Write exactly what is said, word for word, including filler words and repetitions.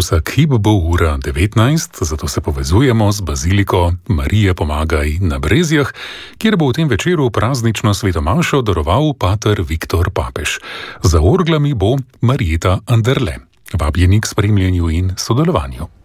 Vsak hip bo ura devetnajst, zato se povezujemo z baziliko Marije Pomagaj na Brezjah, kjer bo v tem večeru praznično svetomašo daroval pater Viktor Papež. Za orglami bo Marjeta Anderle. Vabljeni k spremljanju in sodelovanju.